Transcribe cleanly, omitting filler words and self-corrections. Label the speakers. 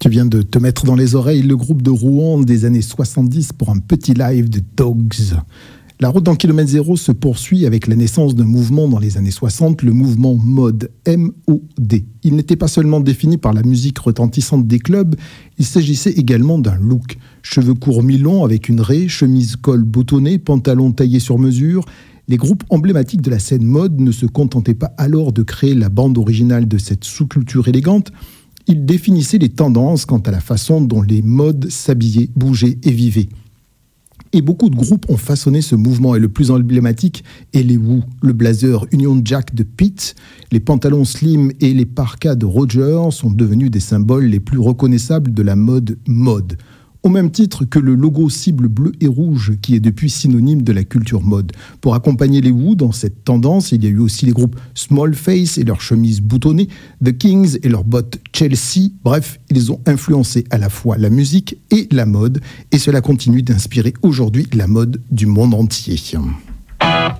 Speaker 1: Tu viens de te mettre dans les oreilles le groupe de Rouen des années 70 pour un petit live de Dogs. La route dans Kilomètre Zéro se poursuit avec la naissance d'un mouvement dans les années 60, le mouvement MOD, M-O-D. Il n'était pas seulement défini par la musique retentissante des clubs, il s'agissait également d'un look. Cheveux courts mi-longs avec une raie, chemise col boutonnée, pantalon taillé sur mesure. Les groupes emblématiques de la scène mode ne se contentaient pas alors de créer la bande originale de cette sous-culture élégante. Ils définissaient les tendances quant à la façon dont les modes s'habillaient, bougeaient et vivaient. Et beaucoup de groupes ont façonné ce mouvement, et le plus emblématique est les Who, le blazer Union Jack de Pete, les pantalons slim et les parkas de Roger sont devenus des symboles les plus reconnaissables de la mode mode. Au même titre que le logo cible bleu et rouge qui est depuis synonyme de la culture mode. Pour accompagner les Who dans cette tendance, il y a eu aussi les groupes Small Face et leurs chemises boutonnées, The Kings et leurs bottes Chelsea. Bref, ils ont influencé à la fois la musique et la mode et cela continue d'inspirer aujourd'hui la mode du monde entier.